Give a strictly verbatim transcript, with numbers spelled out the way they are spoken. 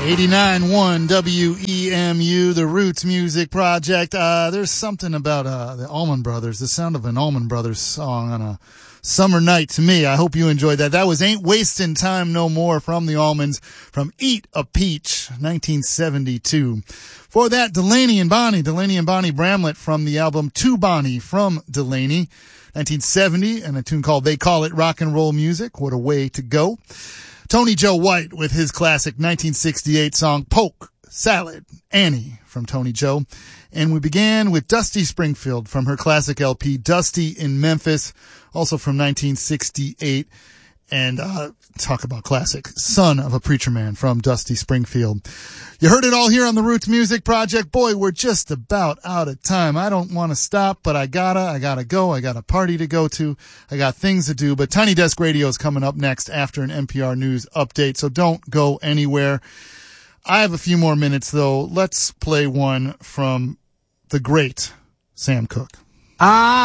eighty-nine point one W E M U, the Roots Music Project. Uh, there's something about uh, the Allman Brothers, the sound of an Allman Brothers song on a summer night to me. I hope you enjoyed that. That was Ain't Wasting Time No More from the Allmans from Eat a Peach, nineteen seventy-two. For that, Delaney and Bonnie, Delaney and Bonnie Bramlett from the album To Bonnie from Delaney, nineteen seventy, and a tune called They Call It Rock and Roll Music. What a way to go. Tony Joe White with his classic nineteen sixty-eight song Polk Salad Annie from Tony Joe. And we began with Dusty Springfield from her classic L P Dusty in Memphis, also from nineteen sixty-eight. And uh talk about classic, Son of a Preacher Man from Dusty Springfield. You heard it all here on the Roots Music Project. Boy, we're just about out of time. I don't want to stop, but I gotta, I gotta go. I got a party to go to. I got things to do, but Tiny Desk Radio is coming up next after an N P R News update, so don't go anywhere. I have a few more minutes though. Let's play one from the great Sam Cooke. Ah.